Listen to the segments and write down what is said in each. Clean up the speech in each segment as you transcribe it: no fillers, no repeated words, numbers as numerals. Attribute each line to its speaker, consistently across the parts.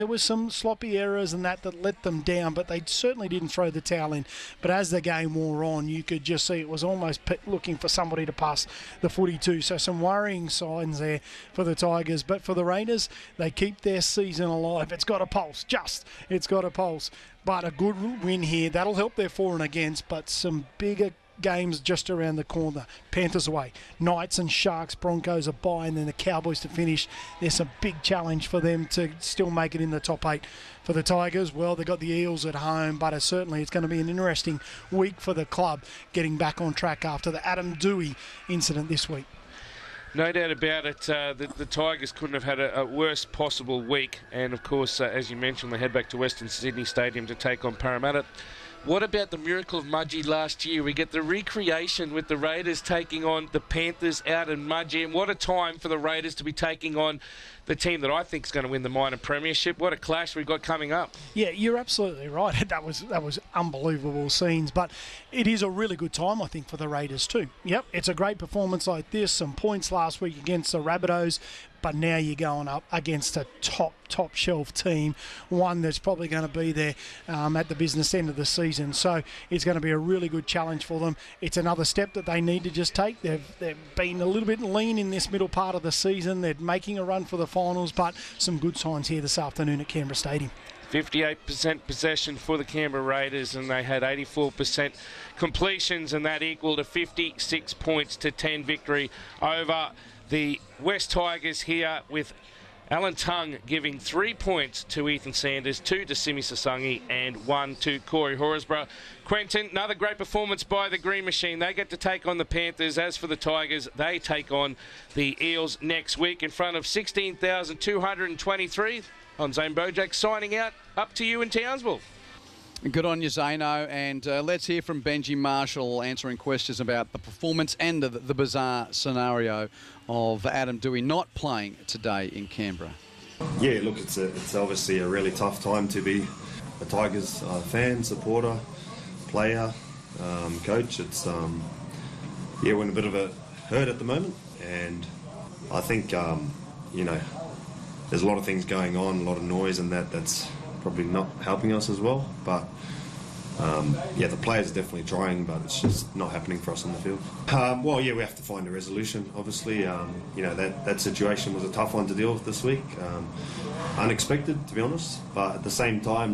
Speaker 1: There was some sloppy errors and that let them down, but they certainly didn't throw the towel in. But as the game wore on, you could just see it was almost looking for somebody to pass the footy to. So some worrying signs there for the Tigers. But for the Raiders, they keep their season alive. It's got a pulse, it's got a pulse. But a good win here. That'll help their for and against, but some bigger games just around the corner. Panthers away, Knights and Sharks, Broncos a bye, and then the Cowboys to finish. There's a big challenge for them to still make it in the top 8. For the Tigers, well, they've got the Eels at home, but certainly it's going to be an interesting week for the club getting back on track after the Adam Doueihi incident this week.
Speaker 2: No doubt about it. The Tigers couldn't have had a worse possible week, and of course, as you mentioned, they head back to Western Sydney Stadium to take on Parramatta. What about the miracle of Mudgee last year? We get the recreation with the Raiders taking on the Panthers out in Mudgee. And what a time for the Raiders to be taking on the team that I think is going to win the minor premiership. What a clash we've got coming up.
Speaker 1: Yeah, you're absolutely right. That was unbelievable scenes. But it is a really good time, I think, for the Raiders too. Yep, it's a great performance like this. Some points last week against the Rabbitohs. But now you're going up against a top shelf team, one that's probably going to be there at the business end of the season. So it's going to be a really good challenge for them. It's another step that they need to just take. They've been a little bit lean in this middle part of the season. They're making a run for the finals, but some good signs here this afternoon at Canberra Stadium.
Speaker 2: 58% possession for the Canberra Raiders, and they had 84% completions, and that equaled a 56 points to 10 victory over the West Tigers here, with Alan Tongue giving 3 points to Ethan Sanders, 2 to Simi Sasangi, and 1 to Corey Horsburgh. Quentin, another great performance by the Green Machine. They get to take on the Panthers. As for the Tigers, they take on the Eels next week in front of 16,223. On Zane Bojack signing out. Up to you in Townsville.
Speaker 3: Good on you, Zano, and let's hear from Benji Marshall answering questions about the performance and the bizarre scenario of Adam Doueihi not playing today in Canberra.
Speaker 4: Yeah, look, it's obviously a really tough time to be a Tigers fan, supporter, player, coach. It's we're in a bit of a hurt at the moment, and I think there's a lot of things going on, a lot of noise, and that's probably not helping us as well. But the players are definitely trying, but it's just not happening for us on the field. We have to find a resolution, obviously. That situation was a tough one to deal with this week. Unexpected, to be honest, but at the same time,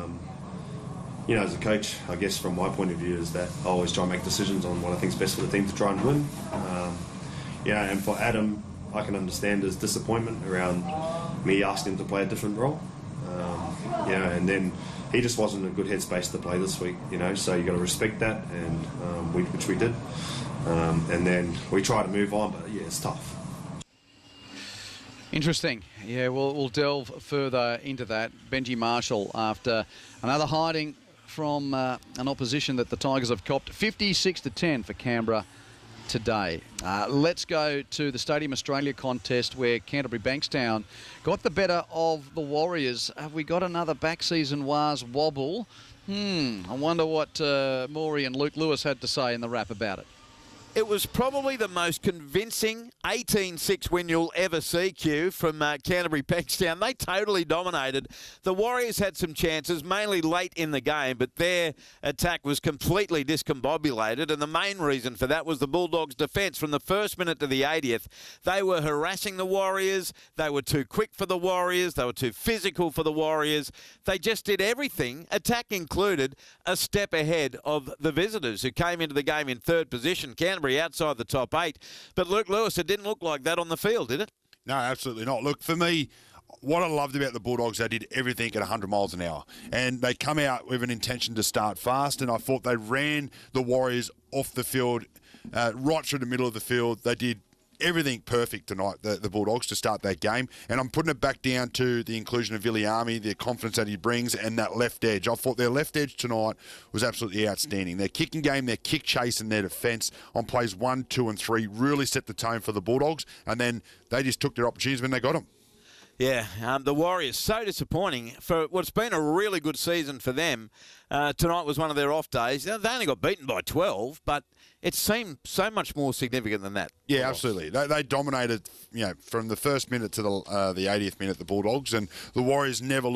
Speaker 4: as a coach, I guess from my point of view is that I always try and make decisions on what I think is best for the team to try and win. And for Adam, I can understand his disappointment around me asking him to play a different role. And then he just wasn't in a good headspace to play this week, so you got to respect that, and which we did. And then we try to move on, but it's tough.
Speaker 3: Interesting. Yeah, we'll delve further into that. Benji Marshall, after another hiding from an opposition that the Tigers have copped, 56-10 for Canberra today. Let's go to the Stadium Australia contest where Canterbury Bankstown got the better of the Warriors. Have we got another back season Wars wobble? I wonder what Maury and Luke Lewis had to say in the wrap about it.
Speaker 5: It was probably the most convincing 18-6 win you'll ever see, Q, from Canterbury Bankstown. They totally dominated. The Warriors had some chances, mainly late in the game, but their attack was completely discombobulated, and the main reason for that was the Bulldogs' defence. From the first minute to the 80th, they were harassing the Warriors. They were too quick for the Warriors. They were too physical for the Warriors. They just did everything, attack included, a step ahead of the visitors, who came into the game in third position. Canterbury outside the top 8. But Luke Lewis, it didn't look like that on the field, did it?
Speaker 6: No, absolutely not. Look, for me, what I loved about the Bulldogs, they did everything at 100 miles an hour. And they come out with an intention to start fast, and I thought they ran the Warriors off the field, right through the middle of the field. They did everything perfect tonight, the Bulldogs, to start that game. And I'm putting it back down to the inclusion of Viliami, the confidence that he brings, and that left edge. I thought their left edge tonight was absolutely outstanding. Their kicking game, their kick chase, and their defence on plays 1, 2, and 3 really set the tone for the Bulldogs. And then they just took their opportunities when they got them.
Speaker 5: Yeah, the Warriors, so disappointing. For what's been a really good season for them, tonight was one of their off days. They only got beaten by 12, but it seemed so much more significant than that.
Speaker 6: Yeah, absolutely. They dominated, from the first minute to the 80th minute, the Bulldogs, and the Warriors never